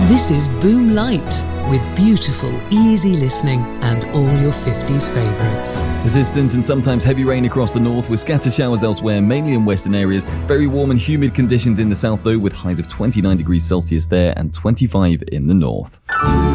This is Boom Light, with beautiful, easy listening and all your 50s favourites. Persistent and sometimes heavy rain across the north, with scattered showers elsewhere, mainly in western areas. Very warm and humid conditions in the south though, with highs of 29 degrees Celsius there and 25 in the north.